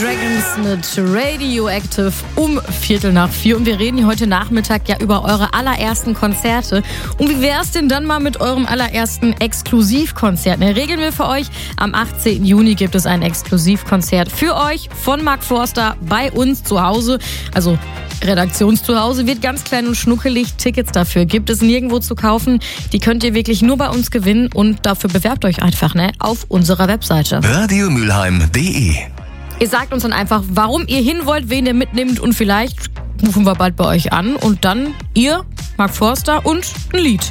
Dragons mit Radioactive um 3:45 und wir reden hier heute Nachmittag ja über eure allerersten Konzerte. Und wie wär's denn dann mal mit eurem allerersten Exklusivkonzert? Regeln wir für euch. Am 18. Juni gibt es ein Exklusivkonzert für euch von Mark Forster bei uns zu Hause. Also Redaktionszuhause wird ganz klein und schnuckelig. Tickets dafür gibt es nirgendwo zu kaufen. Die könnt ihr wirklich nur bei uns gewinnen und dafür bewerbt euch einfach auf unserer Webseite. radiomülheim.de. Ihr sagt uns dann einfach, warum ihr hin wollt, wen ihr mitnimmt und vielleicht rufen wir bald bei euch an und dann ihr, Mark Forster und ein Lied.